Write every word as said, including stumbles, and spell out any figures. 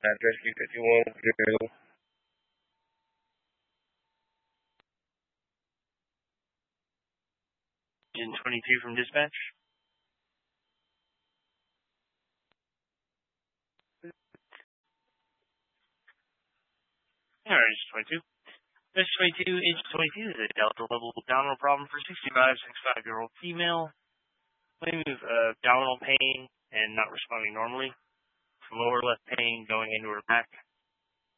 Rescue fifty-one zero. Engine twenty-two from dispatch. Alright, Engine twenty-two. Engine twenty-two, Engine twenty-two is a Delta level abdominal problem for sixty-five, sixty-five-year-old female. Claiming of uh, abdominal pain and not responding normally. Lower left pain going into her back.